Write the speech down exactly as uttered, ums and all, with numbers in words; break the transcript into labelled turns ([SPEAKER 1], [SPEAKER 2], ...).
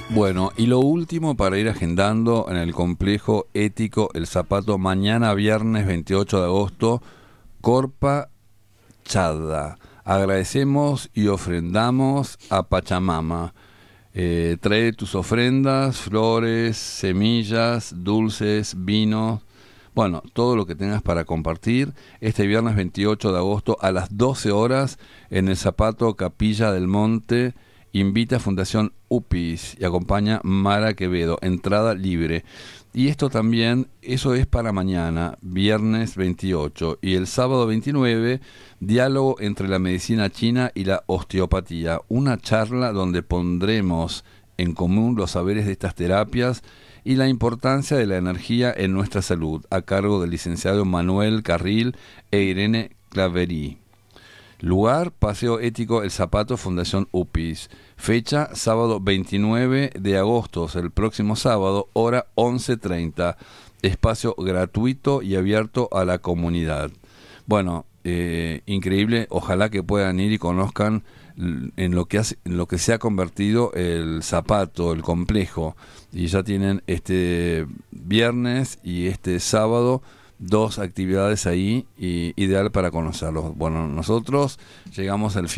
[SPEAKER 1] Bueno, y lo último para ir agendando en el complejo ético El Zapato, mañana viernes veintiocho de agosto, Corpa Chada. Agradecemos y ofrendamos a Pachamama. Eh, trae tus ofrendas, flores, semillas, dulces, vinos, bueno, todo lo que tengas para compartir este viernes veintiocho de agosto a las doce horas en el Zapato Capilla del Monte. Invita Fundación U P I S y acompaña Mara Quevedo, entrada libre. Y esto también, eso es para mañana, viernes veintiocho. Y el sábado veintinueve, diálogo entre la medicina china y la osteopatía. Una charla donde pondremos en común los saberes de estas terapias y la importancia de la energía en nuestra salud, a cargo del licenciado Manuel Carril e Irene Claverí. Lugar, Paseo Ético El Zapato, Fundación U P I S. Fecha, sábado veintinueve de agosto, o sea, el próximo sábado, hora once treinta. Espacio gratuito y abierto a la comunidad. Bueno, eh, increíble, ojalá que puedan ir y conozcan en lo que hace, en lo que se ha convertido el Zapato, el complejo. Y ya tienen este viernes y este sábado dos actividades ahí, y ideal para conocerlos. Bueno, nosotros llegamos al